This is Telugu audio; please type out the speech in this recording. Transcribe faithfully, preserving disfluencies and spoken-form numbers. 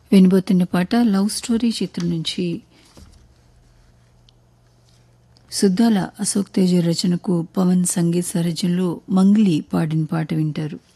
వినబోతున్న పాట లవ్ స్టోరీ చిత్రం నుంచి సుద్దాల అశోక్ తేజ రచనకు పవన్ సంగీత రచనలో మంగ్లీ పాడిన పాట వింటారు.